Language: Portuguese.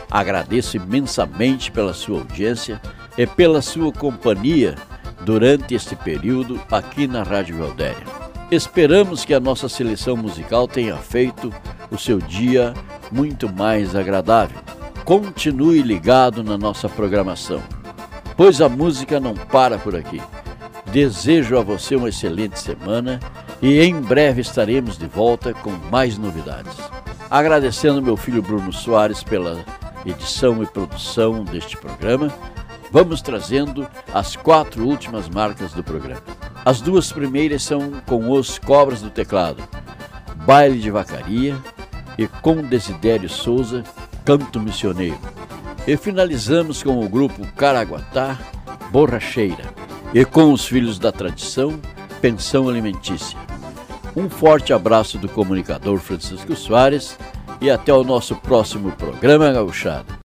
Agradeço imensamente pela sua audiência e pela sua companhia durante este período aqui na Rádio Gaudéria. Esperamos que a nossa seleção musical tenha feito o seu dia muito mais agradável. Continue ligado na nossa programação, pois a música não para por aqui. Desejo a você uma excelente semana e em breve estaremos de volta com mais novidades. Agradecendo meu filho Bruno Soares pela edição e produção deste programa, vamos trazendo as 4 últimas marcas do programa. As 2 primeiras são com os Cobras do Teclado, Baile de Vacaria, e com Desidério Souza, Canto Missioneiro. E finalizamos com o grupo Caraguatá, Borracheira, e com os Filhos da Tradição, Pensão Alimentícia. Um forte abraço do comunicador Francisco Soares e até o nosso próximo programa Gauchada.